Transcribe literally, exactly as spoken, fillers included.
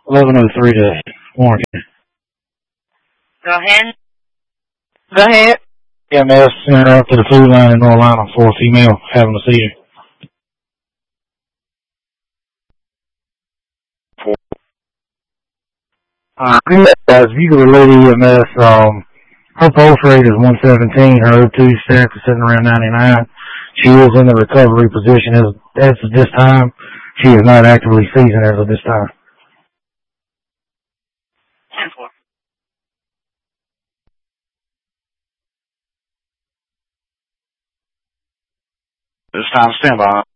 eleven oh three to Warren County. Go ahead. Go ahead. E M S sent her up to the food line in North Carolina for a female having a seizure. Uh, guys, if you could relay to E M S, um, her pulse rate is one seventeen, her O two stack is sitting around ninety-nine. She is in the recovery position as, as of this time. She is not actively seizing as of this time. This time, stand by.